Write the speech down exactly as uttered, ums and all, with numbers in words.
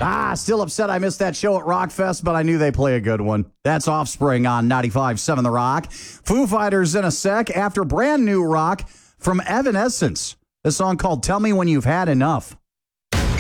Ah, still upset I missed that show at Rockfest, but I knew they play a good one. That's Offspring on ninety-five point seven The Rock. Foo Fighters in a sec after brand new rock from Evanescence. A song called Tell Me When You've Had Enough.